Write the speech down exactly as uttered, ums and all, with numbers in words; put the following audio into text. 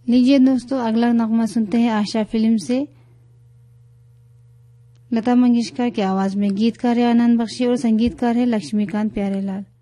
लीजिए दोस्तों, अगला नगमा सुनते हैं आशा फिल्म से। लता मंगेशकर की आवाज में गीतकार है आनंद बख्शी और संगीतकार है लक्ष्मीकांत प्यारेलाल।